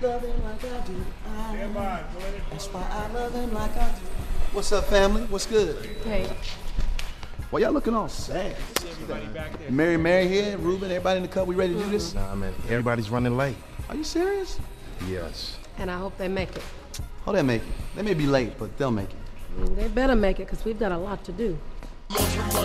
Love him like I do. That's why I love him like I do. What's up, family? What's good? Hey. Why y'all looking all sad? Mary here, Ruben, everybody in the cup, we ready to do this? Nah, man, everybody's running late. Are you serious? Yes. And I hope they make it. Oh, they'll make it. They may be late, but they'll make it. They better make it, because we've got a lot to do.